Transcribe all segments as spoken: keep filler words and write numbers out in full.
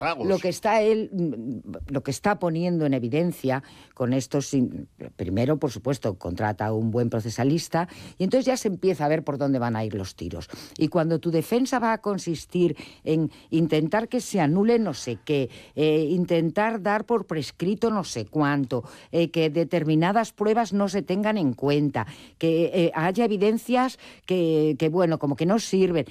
lo que está él, lo que está poniendo en evidencia con estos, primero, por supuesto, contrata a un buen procesalista y entonces ya se empieza a ver por dónde van a ir los tiros. Y cuando tu defensa va a consistir en intentar que se anule no sé qué, eh, intentar dar por prescrito no sé cuánto, eh, que determinadas pruebas no se tengan en cuenta, que eh, haya evidencias que, que, bueno, como que no sirven.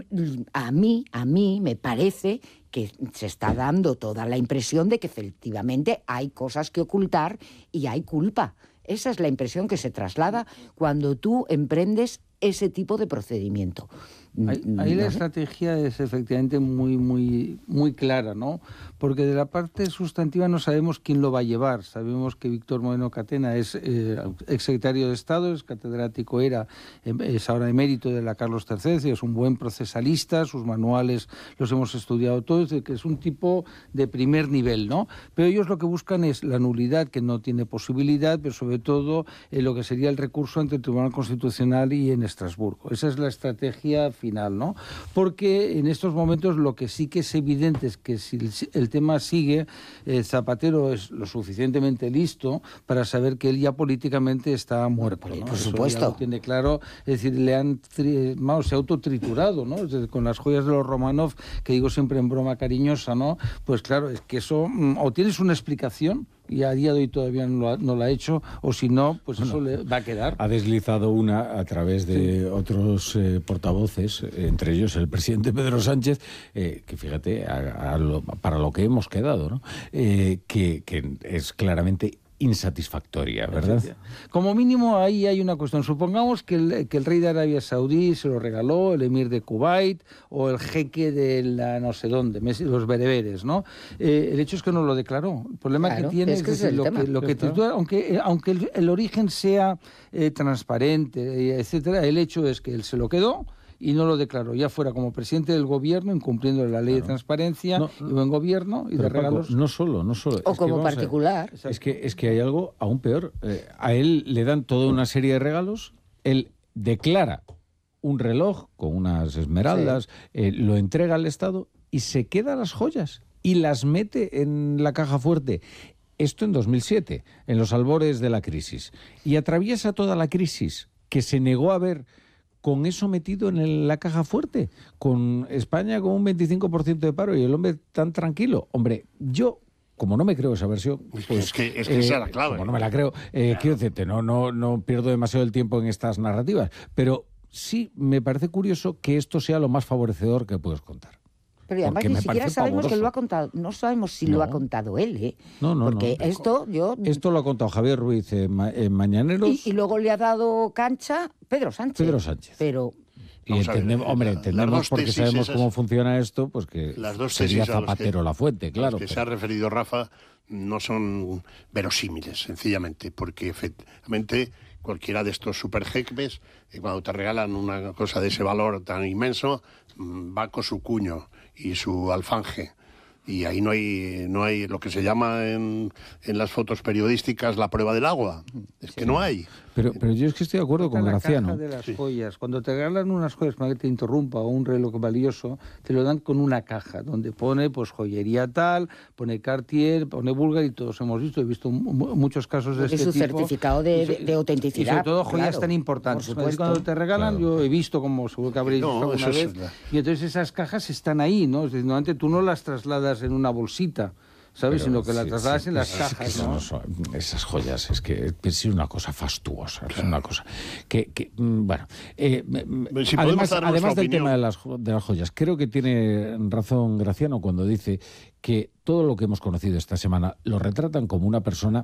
A mí, a mí me parece que se está dando toda la impresión de que efectivamente hay cosas que ocultar y hay culpa. Esa es la impresión que se traslada cuando tú emprendes ese tipo de procedimiento. Ahí, ahí la estrategia es efectivamente muy, muy, muy clara, ¿no? Porque de la parte sustantiva no sabemos quién lo va a llevar. Sabemos que Víctor Moreno Catena es eh, exsecretario de Estado, es catedrático, era, es ahora emérito de la Carlos tercero, es un buen procesalista, sus manuales los hemos estudiado todos, que es un tipo de primer nivel, ¿no? Pero ellos lo que buscan es la nulidad, que no tiene posibilidad, pero sobre todo eh, lo que sería el recurso ante el Tribunal Constitucional y en Estrasburgo. Esa es la estrategia final, ¿no? Porque en estos momentos lo que sí que es evidente es que si el, el tema sigue, eh, Zapatero es lo suficientemente listo para saber que él ya políticamente está muerto, ¿no? Por Eso supuesto. ya lo tiene claro, es decir, le han tri, vamos, se ha autotriturado, ¿no? Es decir, con las joyas de los Romanov, que digo siempre en broma cariñosa, ¿no? Pues claro, es que eso, o tienes una explicación, y a día de hoy todavía no lo ha, no lo ha hecho, o si no, pues bueno, eso le va a quedar. Ha deslizado una a través de sí. otros eh, portavoces, eh, entre ellos el presidente Pedro Sánchez, eh, que fíjate, a, a lo, para lo que hemos quedado, ¿no? Eh, que, que es claramente insatisfactoria, ¿verdad? Como mínimo ahí hay una cuestión. Supongamos que el, que el rey de Arabia Saudí se lo regaló, el emir de Kuwait o el jeque de la no sé dónde, los bereberes, ¿no? Eh, el hecho es que no lo declaró. El problema claro, que tiene es que es, es lo, que, lo que titula, aunque, aunque el, el origen sea eh, transparente, etcétera, el hecho es que él se lo quedó y no lo declaró, ya fuera como presidente del gobierno, incumpliendo la ley claro. de transparencia no, no, y buen gobierno y de regalos. Paco, no solo, no solo. O es como que, particular. A es, que, es que hay algo aún peor. Eh, a él le dan toda una serie de regalos, él declara un reloj con unas esmeraldas, sí. eh, lo entrega al Estado y se queda las joyas y las mete en la caja fuerte. Esto en dos mil siete, en los albores de la crisis. Y atraviesa toda la crisis que se negó a ver con eso metido en el, la caja fuerte, con España con un veinticinco por ciento de paro y el hombre tan tranquilo. Hombre, yo, como no me creo esa versión, pues, es que, es que eh, esa es la clave. Como no me la creo, eh, claro. quiero decirte, no, no, no pierdo demasiado el tiempo en estas narrativas, pero sí me parece curioso que esto sea lo más favorecedor que puedes contar. Pero además ni siquiera sabemos pavoroso. que lo ha contado, no sabemos si no. lo ha contado él, ¿eh? No, no, Porque no. esto yo... Esto lo ha contado Javier Ruiz en, ma en Mañaneros. Y, y luego le ha dado cancha Pedro Sánchez. Pedro Sánchez. Pero... Y entendemos, ver, hombre, entendemos porque sabemos esas, cómo funciona esto, pues que las dos sería Zapatero que, la fuente, claro. Las que pero... se ha referido Rafa no son verosímiles, sencillamente, porque efectivamente cualquiera de estos super jeques, cuando te regalan una cosa de ese valor tan inmenso, va con su cuño y su alfanje. Y ahí no hay no hay lo que se llama en, en las fotos periodísticas la prueba del agua. Es que sí. no hay. Pero, pero yo es que estoy de acuerdo con Graciano. La caja de las sí. joyas. Cuando te regalan unas joyas, para que te interrumpa, o un reloj valioso, te lo dan con una caja, donde pone pues joyería tal, pone Cartier, pone Bulgari, y todos hemos visto, he visto muchos casos de es este su tipo. certificado de, de, de autenticidad. Y sobre todo joyas claro, tan importantes. Cuando te regalan, claro. yo he visto, como seguro que habréis visto no, alguna vez, es y entonces esas cajas están ahí, ¿no? Es decir, normalmente tú no las trasladas en una bolsita, ¿sabes? Pero, sino que sí, las trasladas sí, en las cajas, es que ¿no? Son, esas joyas, es que es una cosa fastuosa, claro. es una cosa que, que bueno, eh, si además, además del tema de las, de las joyas, creo que tiene razón Graciano cuando dice que todo lo que hemos conocido esta semana lo retratan como una persona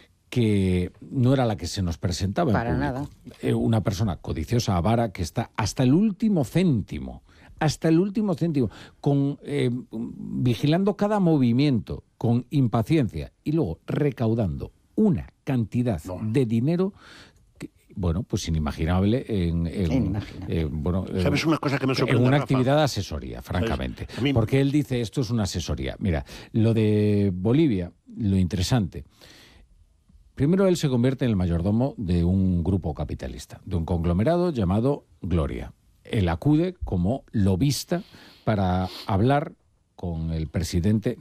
que no era la que se nos presentaba en Para público. nada. Eh, una persona codiciosa, avara, que está hasta el último céntimo, hasta el último céntimo, con, eh, vigilando cada movimiento, con impaciencia, y luego recaudando una cantidad no. de dinero que, bueno, pues inimaginable en, en, inimaginable. Eh, bueno, ¿Sabes una cosa que me sorprende, en una Rafa? actividad de asesoría, francamente. Mí... Porque él dice, esto es una asesoría. Mira, lo de Bolivia, lo interesante... Primero, él se convierte en el mayordomo de un grupo capitalista, de un conglomerado llamado Gloria. Él acude como lobista para hablar con el presidente